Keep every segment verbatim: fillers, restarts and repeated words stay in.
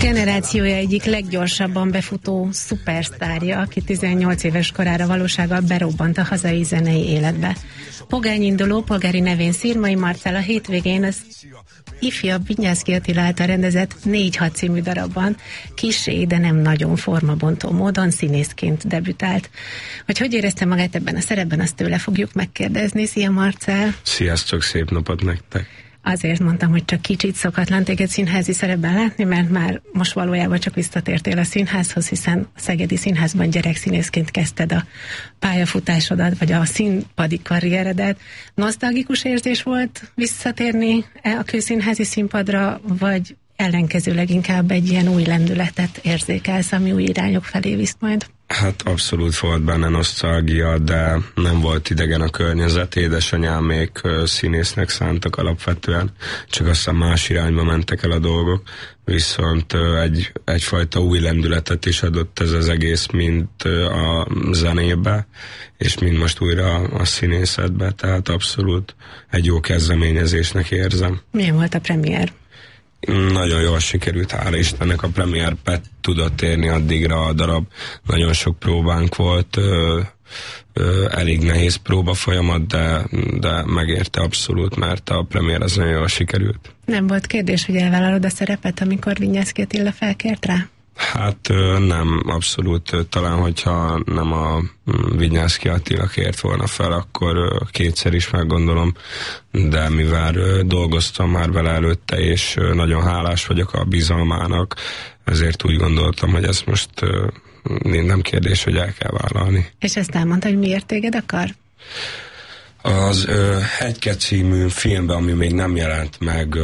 Generációja egyik leggyorsabban befutó szupersztárja, aki tizennyolc éves korára valósággal berobbant a hazai zenei életbe. Pogányinduló polgári nevén Szirmai Marcell a hétvégén az ifjabb Vinyánszky Attila által rendezett négy hat című darabban kissé, de nem nagyon formabontó módon színészként debütált. Hogy hogy érezte magát ebben a szerepben, azt tőle fogjuk megkérdezni. Szia, Marcell! Sziasztok, szép napot nektek! Azért mondtam, hogy csak kicsit szokatlan téged színházi szerepben látni, mert már most valójában csak visszatértél a színházhoz, hiszen a Szegedi Színházban gyerekszínészként kezdted a pályafutásodat, vagy a színpadi karrieredet. Nosztalgikus érzés volt visszatérni a kőszínházi színpadra, vagy ellenkezőleg inkább egy ilyen új lendületet érzékelsz, ami új irányok felé visz majd? Hát abszolút volt benne nosztalgia, de nem volt idegen a környezet. Édesanyámék színésznek szántak alapvetően, csak aztán más irányba mentek el a dolgok, viszont egy, egyfajta új lendületet is adott ez az egész, mint a zenébe, és mind most újra a színészetbe, tehát abszolút egy jó kezdeményezésnek érzem. Milyen volt a premier? Nagyon jól sikerült, hála Istennek, a premier pet tudott érni addigra a darab. Nagyon sok próbánk volt, ö, ö, elég nehéz próba folyamat, de, de megérte abszolút, mert a premier az nagyon jól sikerült. Nem volt kérdés, hogy elvállalod a szerepet, amikor Vinyánszky Attila felkért rá? Hát nem, abszolút. Talán, hogyha nem a Vinyánszky Attila kért volna fel, akkor kétszer is meggondolom, de mivel dolgoztam már vele előtte, és nagyon hálás vagyok a bizalmának, ezért úgy gondoltam, hogy ez most nem kérdés, hogy el kell vállalni. És ezt elmondta, hogy miért téged akar? Az Hegyke című filmben, ami még nem jelent meg,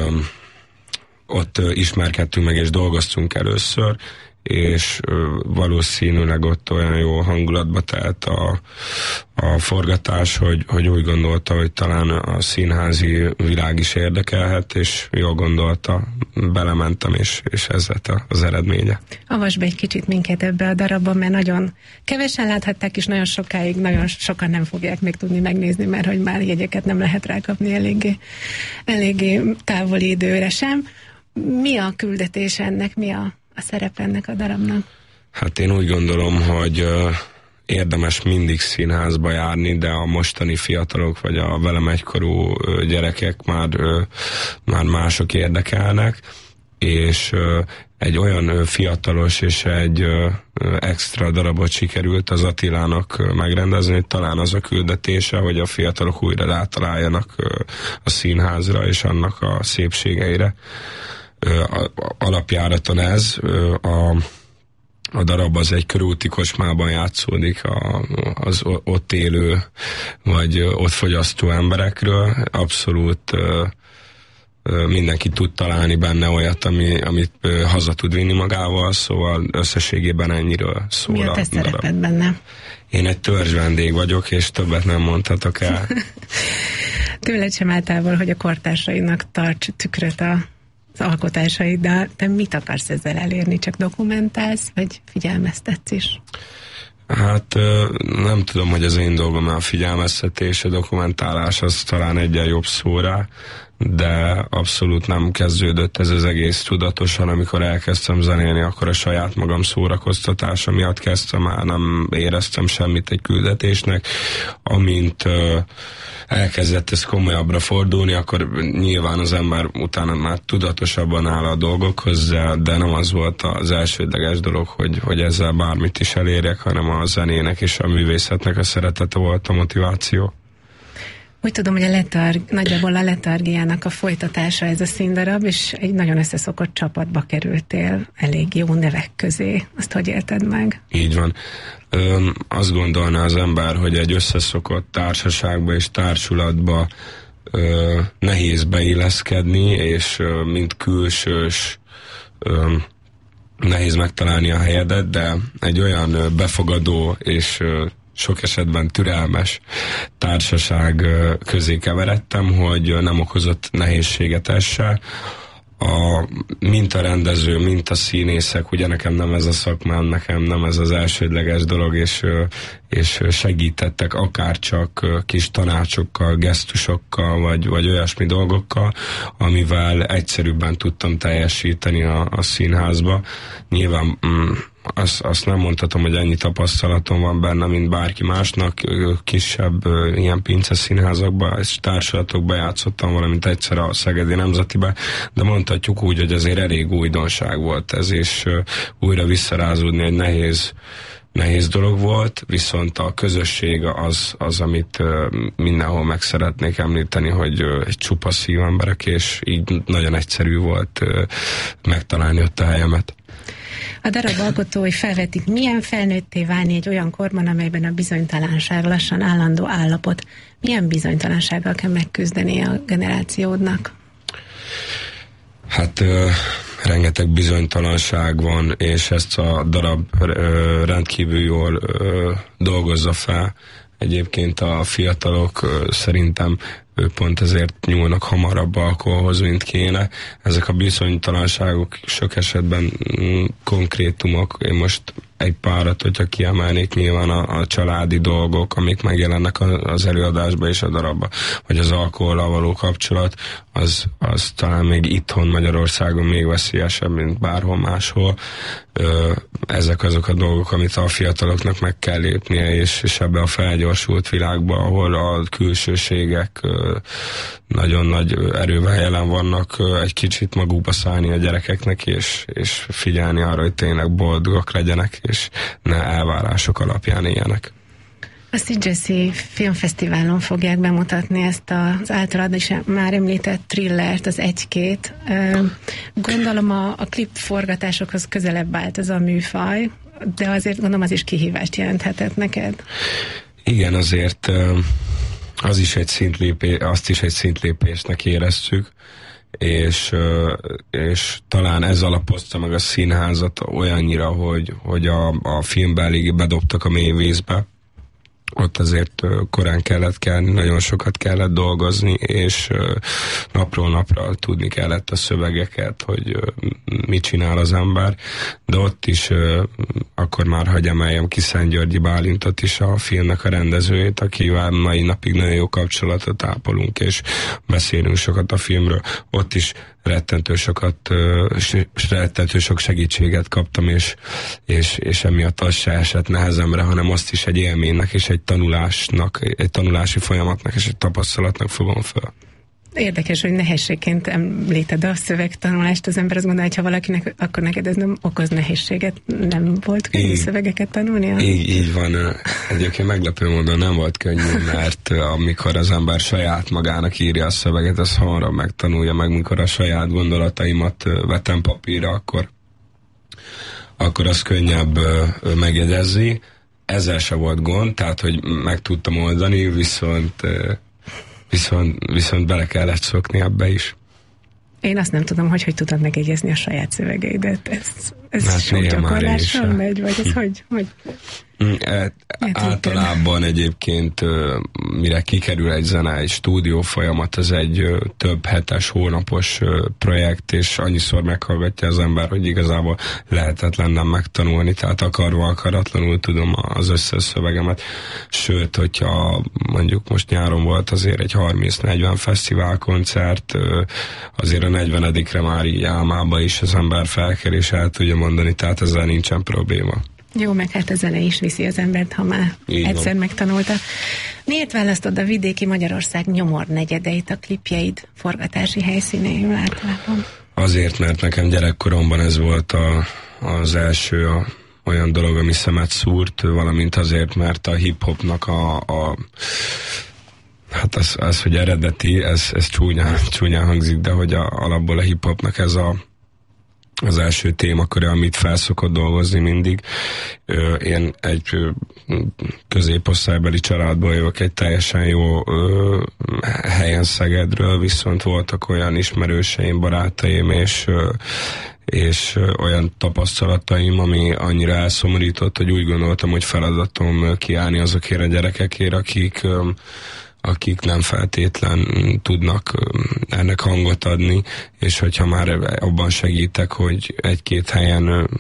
ott ismerkedtünk meg és dolgoztunk először, és valószínűleg ott olyan jó hangulatba telt a, a forgatás, hogy, hogy úgy gondolta, hogy talán a színházi világ is érdekelhet, és jól gondolta, belementem, és, és ez lett az eredménye. Avasd be egy kicsit minket ebbe a darabba, mert nagyon kevesen láthatták, és nagyon sokáig, nagyon sokan nem fogják még tudni megnézni, mert hogy már jegyeket nem lehet rákapni eléggé, eléggé távoli időre sem. Mi a küldetés ennek, mi a, a szerep ennek a darabnak? Hát én úgy gondolom, hogy uh, érdemes mindig színházba járni, de a mostani fiatalok, vagy a velem egykorú uh, gyerekek már, uh, már mások érdekelnek, és uh, egy olyan uh, fiatalos és egy uh, extra darabot sikerült az Attilának uh, megrendezni, hogy talán az a küldetése, hogy a fiatalok újra rátaláljanak uh, a színházra és annak a szépségeire. Alapjáraton ez, a, a darab az egy körúti kocsmában játszódik a, az ott élő, vagy ott fogyasztó emberekről. Abszolút mindenki tud találni benne olyat, ami, amit haza tud vinni magával, szóval összességében ennyiről szól. Mi a te szereped benne? Én egy törzs vendég vagyok, és többet nem mondhatok el. Tőled sem áll távol, hogy a kortársainak tarts tükröt a az alkotásaid, de te mit akarsz ezzel elérni? Csak dokumentálsz, vagy figyelmeztetsz is? Hát nem tudom, hogy az én dolgom a figyelmeztetés, a dokumentálás az talán egyen jobb szó rá, de abszolút nem kezdődött ez az egész tudatosan. Amikor elkezdtem zenélni, akkor a saját magam szórakoztatása miatt kezdtem el, nem éreztem semmit egy küldetésnek. Amint uh, elkezdett ez komolyabbra fordulni, akkor nyilván az ember utána már tudatosabban áll a dolgokhoz, de, de nem az volt az elsődleges dolog, hogy, hogy ezzel bármit is elérjek, hanem a zenének és a művészetnek a szeretete volt a motiváció. Úgy tudom, hogy a letarg, nagyjából a letargiának a folytatása ez a színdarab, és egy nagyon összeszokott csapatba kerültél, elég jó nevek közé. Azt hogy élted meg? Így van. Öm, azt gondolná az ember, hogy egy összeszokott társaságba és társulatba ö, nehéz beilleszkedni, és ö, mint külsős ö, nehéz megtalálni a helyedet, de egy olyan ö, befogadó és ö, sok esetben türelmes társaság közé keveredtem, hogy nem okozott nehézséget ez se. a mintarendező, mintaszínészek, ugye nekem nem ez a szakmám, nekem nem ez az elsődleges dolog, és, és segítettek akárcsak kis tanácsokkal, gesztusokkal, vagy, vagy olyasmi dolgokkal, amivel egyszerűbben tudtam teljesíteni a, a színházba. Nyilván mm, azt, azt nem mondhatom, hogy ennyi tapasztalatom van benne, mint bárki másnak. Kisebb ilyen pince színházakban és társulatokban játszottam, valamint egyszer a Szegedi Nemzetibe, de mondhatjuk úgy, hogy azért elég újdonság volt ez, és újra visszarázódni egy nehéz nehéz dolog volt, viszont a közösség az, az amit mindenhol meg szeretnék említeni, hogy egy csupa szívemberek, és így nagyon egyszerű volt megtalálni ott a helyemet. A darab alkotói felvetik, milyen felnőtté válni egy olyan korban, amelyben a bizonytalanság lassan állandó állapot. Milyen bizonytalansággal kell megküzdeni a generációdnak? Hát ö, rengeteg bizonytalanság van, és ezt a darab ö, rendkívül jól ö, dolgozza fel. Egyébként a fiatalok ö, szerintem ők pont ezért nyúlnak hamarabb alkoholhoz, mint kéne. Ezek a bizonytalanságok sok esetben mm, konkrétumok. Én most egy párat, hogyha kiemelnék, nyilván a, a családi dolgok, amik megjelennek az előadásban és a darabban, vagy az alkohollal való kapcsolat, az, az talán még itthon Magyarországon még veszélyesebb, mint bárhol máshol. Ezek azok a dolgok, amit a fiataloknak meg kell lépnie, és, és ebbe a felgyorsult világban, ahol a külsőségek nagyon nagy erővel jelen vannak, egy kicsit magukba szállni a gyerekeknek, és, és figyelni arra, hogy tényleg boldogak legyenek, és ne elvárások alapján éljenek. A Szigetszi Filmfesztiválon fogják bemutatni ezt az általad is már említett thrillert, az Egy-két. Gondolom a, a klipforgatásokhoz közelebb állt ez a műfaj, de azért gondolom az is kihívást jelenthetett neked. Igen, azért az is egy szintlépés, azt is egy szintlépésnek éreztük, és, és talán ez alapozta meg a színházat olyannyira, hogy, hogy a, a filmbe elég bedobtak a mély vízbe. Ott azért korán kellett kelni, nagyon sokat kellett dolgozni, és napról napra tudni kellett a szövegeket, hogy mit csinál az ember, de ott is akkor már hagy emeljem ki Szentgyörgyi Bálintot is, a filmnek a rendezőjét, akivel mai napig nagyon jó kapcsolatot ápolunk, és beszélünk sokat a filmről. Ott is rettentő sokat, rettentő sok segítséget kaptam, és, és, és emiatt az se esett nehezemre, hanem azt is egy élménynek, és egy tanulásnak, egy tanulási folyamatnak, és egy tapasztalatnak fogom fel. Érdekes, hogy nehézségként említed a szövegtanulást, az ember azt gondolja, hogy ha valakinek, akkor neked ez nem okoz nehézséget, nem volt könnyű szövegeket tanulni? Így, így van. Egyébként meglepő módon nem volt könnyű, mert amikor az ember saját magának írja a szöveget, az hamarabb megtanulja, meg mikor a saját gondolataimat vetem papírra, akkor, akkor az könnyebb megjegyezni. Ezzel se volt gond, tehát, hogy meg tudtam oldani, viszont Viszont, viszont bele kellett szokni ebbe is. Én azt nem tudom, hogy hogy tudod megjegyezni a saját szövegeidet. Ez, ez hát sok gyakorlással megy, vagy ez hogy? hogy? E, általában egyébként mire kikerül egy zene, egy stúdió folyamat, ez egy több hetes, hónapos projekt, és annyiszor meghallgatja az ember, hogy igazából lehetetlen nem megtanulni, tehát akarva akaratlanul tudom az összes szövegemet. Sőt, hogyha mondjuk most nyáron volt azért egy harminc-negyven fesztiválkoncert, azért a negyvenedikre már így álmába is az ember felkel és el tudja mondani, tehát ezzel nincsen probléma. Jó, meg hát a zene is viszi az embert, ha már így egyszer van. Megtanulta. Miért választod a vidéki Magyarország nyomor negyedeit a klipjeid forgatási helyszíneim általában? Azért, mert nekem gyerekkoromban ez volt a, az első a, olyan dolog, ami szemet szúrt, valamint azért, mert a hip-hopnak a, a hát az, az, hogy eredeti, ez, ez csúnyán, csúnyán hangzik, de hogy a, alapból a hip-hopnak ez a az első témaköre, amit felszokott dolgozni mindig. Én egy középosztálybeli családból jövök, egy teljesen jó helyen Szegedről, viszont voltak olyan ismerőseim, barátaim, és és olyan tapasztalataim, ami annyira elszomorított, hogy úgy gondoltam, hogy feladatom kiállni azokért a gyerekekért, akik akik nem feltétlen tudnak ennek hangot adni, és hogyha már abban segítek, hogy egy-két helyen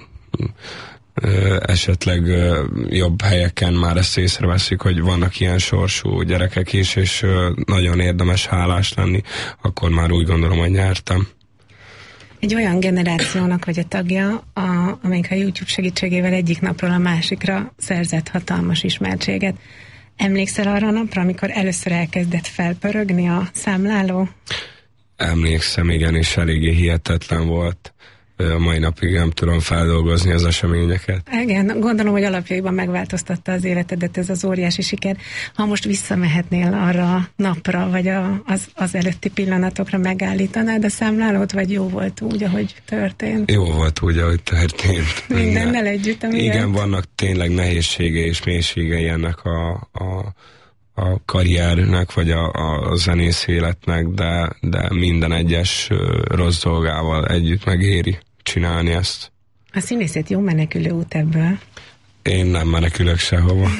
esetleg jobb helyeken már ezt észreveszik, hogy vannak ilyen sorsú gyerekek is, és nagyon érdemes hálás lenni, akkor már úgy gondolom, hogy nyertem. Egy olyan generációnak vagy a tagja, a, amelyik a YouTube segítségével egyik napról a másikra szerzett hatalmas ismertséget. Emlékszel arra a napra, amikor először elkezdett felpörögni a számláló? Emlékszem, igen, és eléggé hihetetlen volt. A mai napig nem tudom feldolgozni az eseményeket. Igen, gondolom, hogy alapjaiban megváltoztatta az életedet ez az óriási siker. Ha most visszamehetnél arra a napra, vagy a, az, az előtti pillanatokra, megállítanád a számlálót, vagy jó volt úgy, ahogy történt? Jó volt úgy, ahogy történt. Mindennel együtt, amiért? Igen, vannak tényleg nehézsége és mélységei ennek a, a, a karriernek, vagy a, a zenész életnek, de, de minden egyes rossz dolgával együtt megéri csinálni ezt. A színészet jó menekülő út ebből. Én nem menekülök sehova.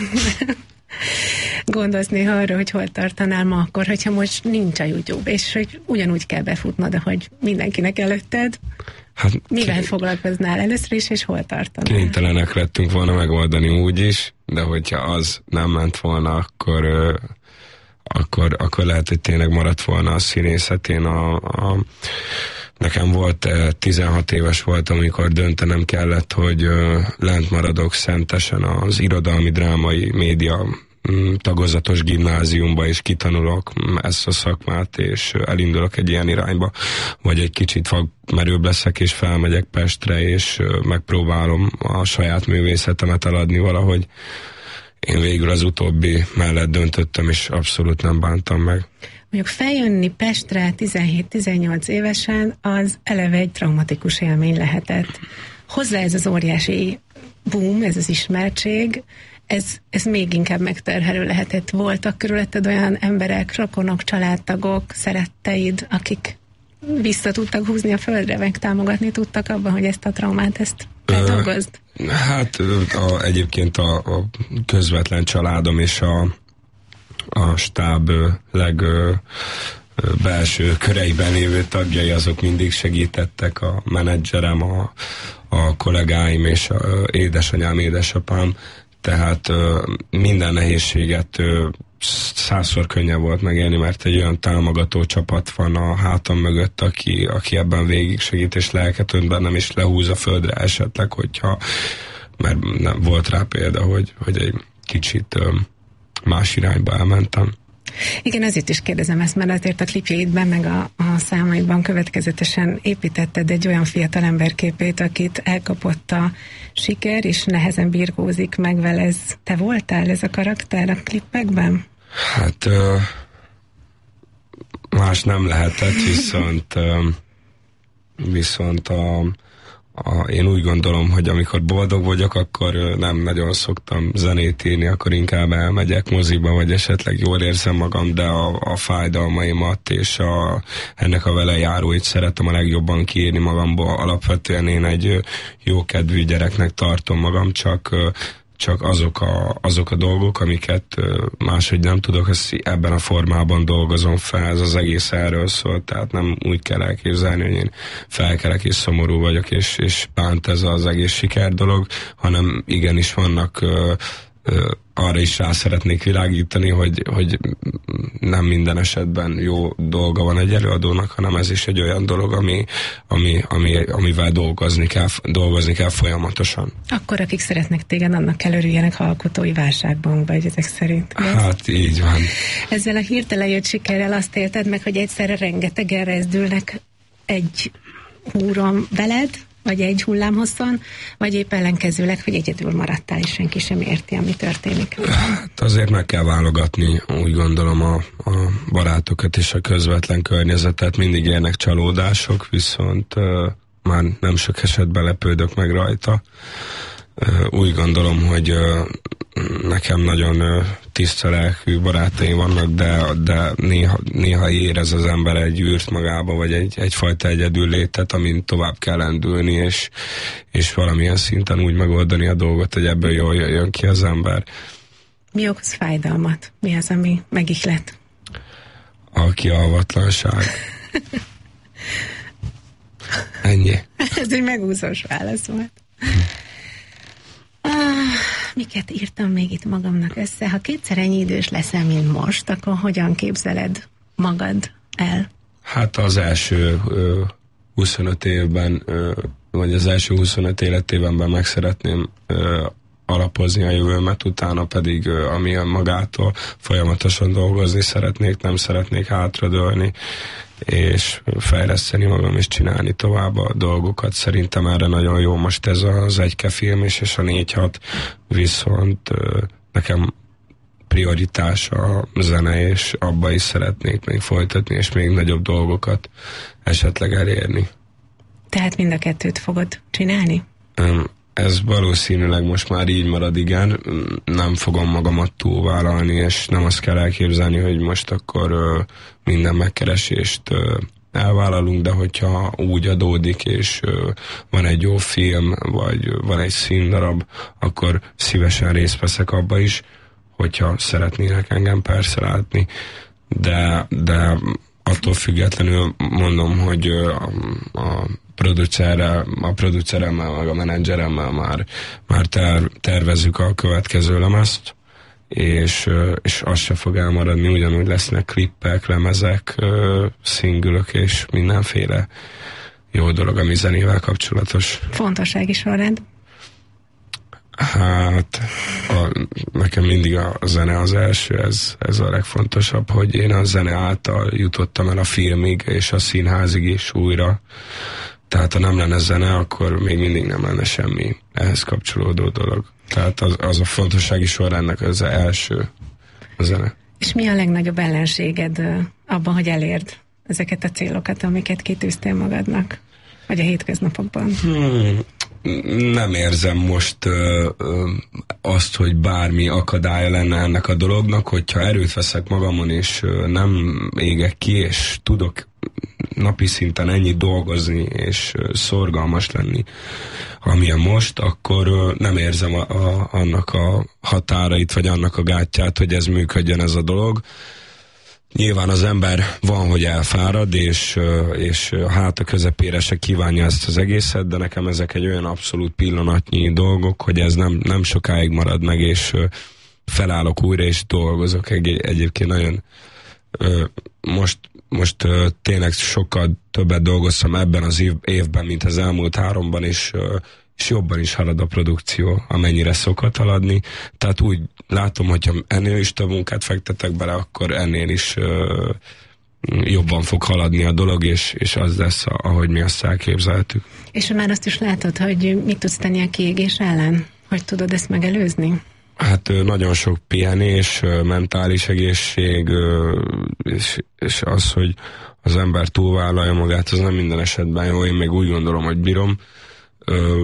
Gondolsz néha arra, hogy hol tartanál ma akkor, hogyha most nincs a YouTube, és hogy ugyanúgy kell befutnod, ahogy mindenkinek előtted. Hát, mivel foglalkoznál először is, és hol tartanál? Kénytelenek lettünk volna megoldani úgy is, de hogyha az nem ment volna, akkor, akkor, akkor lehet, hogy tényleg maradt volna a színészet. Én a, a Nekem volt, tizenhat éves voltam, amikor döntenem kellett, hogy lent maradok Szentesen az irodalmi, drámai, média tagozatos gimnáziumba, és kitanulok ezt a szakmát, és elindulok egy ilyen irányba, vagy egy kicsit vakmerőbb leszek, és felmegyek Pestre, és megpróbálom a saját művészetemet eladni valahogy. Én végül az utóbbi mellett döntöttem, és abszolút nem bántam meg. Mondjuk feljönni Pestre tizenhét-tizennyolc évesen, az eleve egy traumatikus élmény lehetett. Hozzá ez az óriási boom, ez az ismertség, ez, ez még inkább megterhelő lehetett. Voltak körülötted olyan emberek, rokonok, családtagok, szeretteid, akik vissza tudtak húzni a földre, meg támogatni tudtak abban, hogy ezt a traumát, ezt feldolgozd? Hát a, egyébként a, a közvetlen családom és a a stáb leg belső köreiben lévő tagjai, azok mindig segítettek, a menedzserem, a, a kollégáim és a édesanyám, édesapám, tehát minden nehézséget százszor könnyebb volt megélni, mert egy olyan támogató csapat van a hátam mögött, aki, aki ebben végig segít, és lelket önt bennem, és lehúz a földre esetleg, hogyha, mert nem volt rá példa, hogy, hogy egy kicsit más irányba elmentem. Igen, ezért is kérdezem ezt, mert azért a klipjeidben, meg a, a számaidban következetesen építetted egy olyan fiatal ember képét, akit elkapott a siker, és nehezen birkózik meg vele. Ez te voltál, ez a karakter a klippekben? Hát uh, más nem lehetett, viszont uh, viszont a A, én úgy gondolom, hogy amikor boldog vagyok, akkor nem nagyon szoktam zenét írni, akkor inkább elmegyek moziba, vagy esetleg jól érzem magam, de a, a fájdalmaimat és a, ennek a vele járóit szeretem a legjobban kiírni magamból. Alapvetően én egy jókedvű gyereknek tartom magam, csak csak azok a, azok a dolgok, amiket máshogy nem tudok, ezt ebben a formában dolgozom fel, ez az egész erről szól, tehát nem úgy kell elképzelni, hogy én felkelek és szomorú vagyok, és, és bánt ez az egész siker dolog, hanem igenis vannak ö, ö, arra is rá szeretnék világítani, hogy, hogy nem minden esetben jó dolga van egy előadónak, hanem ez is egy olyan dolog, ami, ami, ami, amivel dolgozni kell, dolgozni kell folyamatosan. Akkor akik szeretnek téged, annak kell örüljenek, alkotói válságban vagy ezek szerint. Hát így van. Ezzel a hirtelen jött sikerrel azt élted meg, hogy egyszerre rengetegen rezdülnek egy húron veled, vagy egy hullámhosszon, vagy épp ellenkezőleg, hogy egyedül maradtál, és senki sem érti, ami történik. Hát azért meg kell válogatni, úgy gondolom, a, a barátokat és a közvetlen környezetet. Mindig érnek csalódások, viszont uh, már nem sok esetben lepődök meg rajta. Uh, úgy gondolom, hogy uh, nekem nagyon uh, tiszta lelkű barátaim vannak, de, de néha, néha érez az ember egy űrt magába, vagy egy, egyfajta egyedül létet, amin tovább kell lendülni, és, és valamilyen szinten úgy megoldani a dolgot, hogy ebből jól jöjjön ki az ember. Mi okoz fájdalmat? Mi az, ami megihlet? a kialvatlanság. Ennyi. Ez egy megúszós válasz volt. Ah, miket írtam még itt magamnak össze? Ha kétszer ennyi idős leszel, mint most, akkor hogyan képzeled magad el? Hát az első ö, huszonöt évben, ö, vagy az első huszonöt életében meg szeretném ö, alapozni a jövőmet, utána pedig, ö, ami magától folyamatosan dolgozni szeretnék, nem szeretnék hátradőlni, és fejleszteni magam, és csinálni tovább a dolgokat. Szerintem erre nagyon jó most ez az Egyke film is, és a négy hat, viszont ö, nekem prioritás a zene, és abba is szeretnék még folytatni, és még nagyobb dolgokat esetleg elérni. Tehát mind a kettőt fogod csinálni? Ez valószínűleg most már így marad, igen. Nem fogom magamat túlvállalni, és nem azt kell elképzelni, hogy most akkor ö, minden megkeresést ö, elvállalunk, de hogyha úgy adódik, és ö, van egy jó film, vagy van egy színdarab, akkor szívesen részt veszek abba is, hogyha szeretnének engem persze látni, de, de attól függetlenül mondom, hogy a, a producerrel, a produceremmel, meg a menedzseremmel már, már ter, tervezzük a következő lemezt, és, és az se fog elmaradni, ugyanúgy lesznek klippek, lemezek, szingülök és mindenféle jó dolog, ami zenével kapcsolatos. Fontossági sorrend? Hát a, nekem mindig a, a zene az első, ez, ez a legfontosabb, hogy én a zene által jutottam el a filmig és a színházig is újra. Tehát ha nem lenne zene, akkor még mindig nem lenne semmi ehhez kapcsolódó dolog. Tehát az, az a fontossági sorrendnek az első a zene. És mi a legnagyobb ellenséged abban, hogy elérd ezeket a célokat, amiket kitűztél magadnak? Vagy a hétköznapokban? Hmm. Nem érzem most ö, ö, azt, hogy bármi akadálya lenne ennek a dolognak, hogyha erőt veszek magamon, és ö, nem égek ki, és tudok napi szinten ennyit dolgozni, és ö, szorgalmas lenni, amilyen most, akkor ö, nem érzem a, a, annak a határait, vagy annak a gátját, hogy ez működjön ez a dolog. Nyilván az ember van, hogy elfárad, és, és hát a közepére se kívánja ezt az egészet, de nekem ezek egy olyan abszolút pillanatnyi dolgok, hogy ez nem, nem sokáig marad meg, és felállok újra, és dolgozok. Egy, egyébként nagyon most, most tényleg sokkal többet dolgoztam ebben az év, évben, mint az elmúlt háromban, és és jobban is halad a produkció, amennyire szokott haladni. Tehát úgy látom, hogyha ennél is több munkát fektetek bele, akkor ennél is ö, jobban fog haladni a dolog, és, és az lesz, ahogy mi azt elképzeltük. És már azt is látod, hogy mit tudsz tenni a kiégés ellen? Hogy tudod ezt megelőzni? Hát ö, nagyon sok pihenés, ö, mentális egészség, ö, és, és az, hogy az ember túlvállalja magát, az nem minden esetben jó. Én még úgy gondolom, hogy bírom. Ö,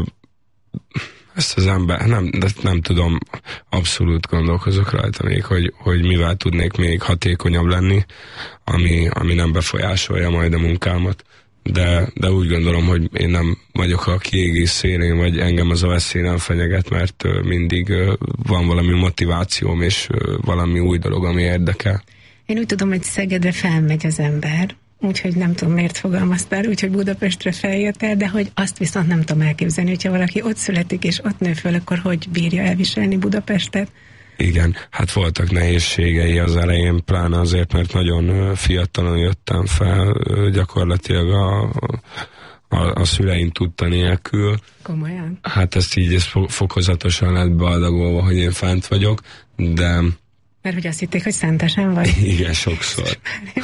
ezt az ember, nem, de nem tudom, abszolút gondolkozok rajta még, hogy, hogy mivel tudnék még hatékonyabb lenni, ami, ami nem befolyásolja majd a munkámat, de, de úgy gondolom, hogy én nem vagyok a kiégés szélén, vagy engem az a veszély nem fenyeget, mert mindig van valami motivációm, és valami új dolog, ami érdekel. Én úgy tudom, hogy Szegedre felmegy az ember, úgyhogy nem tudom, miért fogalmaztál, úgyhogy Budapestre feljöttél, de hogy azt viszont nem tudom elképzelni, hogyha valaki ott születik és ott nő föl, akkor hogy bírja elviselni Budapestet? Igen, hát voltak nehézségei az elején, pláne azért, mert nagyon fiatalon jöttem fel, gyakorlatilag a, a, a szüleim tudta nélkül. Komolyan? Hát ezt így ez fokozatosan lett beadagolva, hogy én fent vagyok, de... Mert hogy azt hitték, hogy szentesen vagy? Igen, sokszor.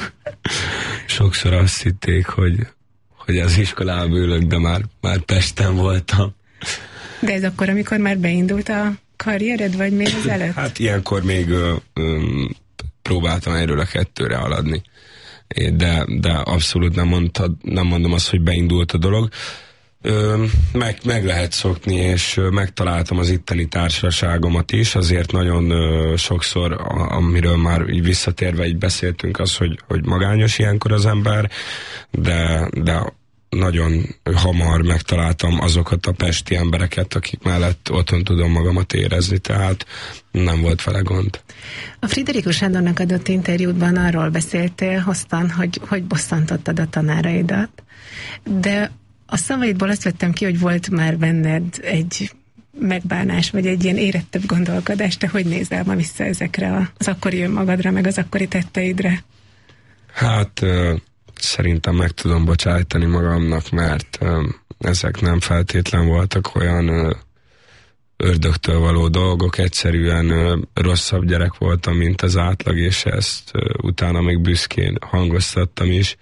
Sokszor azt hitték, hogy, hogy az iskolában ülök, de már, már Pesten voltam. De ez akkor, amikor már beindult a karriered, vagy még az előtt? Hát ilyenkor még ö, ö, próbáltam erről a kettőre haladni. De, de abszolút nem, mondtad, nem mondom azt, hogy beindult a dolog. Ö, meg, meg lehet szokni, és ö, megtaláltam az itteni társaságomat is, azért nagyon ö, sokszor, a, amiről már így visszatérve így beszéltünk, az, hogy, hogy magányos ilyenkor az ember, de, de nagyon hamar megtaláltam azokat a pesti embereket, akik mellett otthon tudom magamat érezni, tehát nem volt vele gond. A Friderikus Sándornak adott interjútban arról beszéltél hoztan, hogy, hogy bosszantottad a tanáraidat, de a szavaidból azt vettem ki, hogy volt már benned egy megbánás, vagy egy ilyen érettebb gondolkodás. Te hogy nézel ma vissza ezekre az akkori önmagadra, meg az akkori tetteidre? Hát szerintem meg tudom bocsájtani magamnak, mert ezek nem feltétlen voltak olyan ördögtől való dolgok, egyszerűen rosszabb gyerek voltam, mint az átlag, és ezt utána még büszkén hangoztattam is.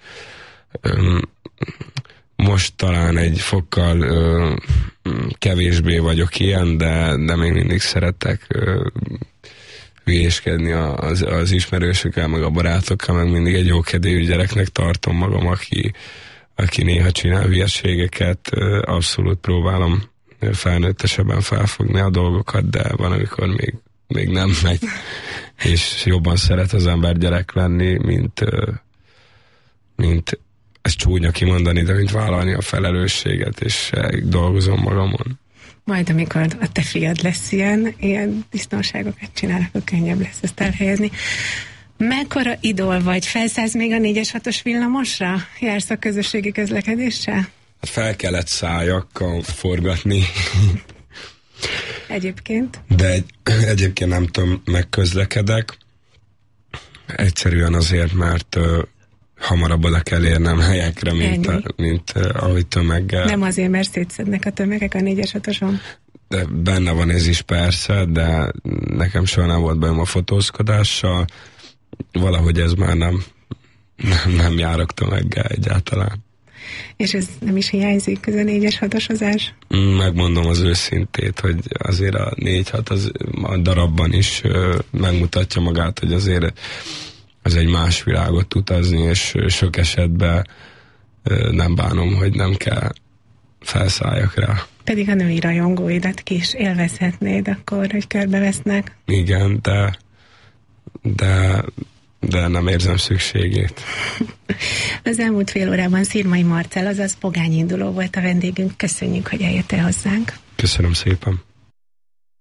Most talán egy fokkal ö, kevésbé vagyok ilyen, de, de még mindig szeretek ö, hülyéskedni az, az ismerősökkel, meg a barátokkal, meg mindig egy jókedélyű gyereknek tartom magam, aki, aki néha csinál hülyeségeket. Ö, abszolút próbálom felnőttesebben felfogni a dolgokat, de van, amikor még, még nem megy, és jobban szeret az ember gyerek lenni, mint, ö, mint ez csúnya kimondani, de mint vállalni a felelősséget, és dolgozom magamon. Majd amikor a te fiad lesz ilyen, ilyen biztonságokat csinál, akkor könnyebb lesz ezt elhelyezni. Mekkora idol vagy? Felszállsz még a négyes hatos villamosra? Jársz a közösségi közlekedéssel? Fel kellett szájakkal forgatni. Egyébként? De egy, egyébként nem tudom, megközlekedek. Egyszerűen azért, mert hamarabb oda kell érnem helyekre, mint, a, mint uh, ahogy tömeggel. Nem azért, mert szétszednek a tömegek a négyes hatoson? De benne van ez is persze, de nekem soha nem volt bajom a fotózkodással. Valahogy ez már nem, nem, nem járok tömeggel egyáltalán. És ez nem is hiányzik, ez a négyes hatosozás? Megmondom az őszintét, hogy azért a négy hat az a darabban is uh, megmutatja magát, hogy azért ez egy más világot utazni, és sok esetben nem bánom, hogy nem kell felszálljak rá. Pedig a női rajongóidat ki is élvezhetnéd akkor, hogy körbevesznek. Igen, de, de, de nem érzem szükségét. Az elmúlt fél órában Szirmai Marcell, azaz Pogány Induló volt a vendégünk. Köszönjük, hogy eljöttél hozzánk. Köszönöm szépen.